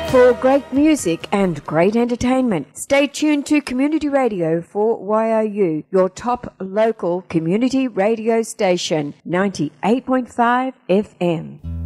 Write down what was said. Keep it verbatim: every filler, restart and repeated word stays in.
For great music and great entertainment, stay tuned to Community Radio for Y O U, your top local community radio station, ninety-eight point five F M.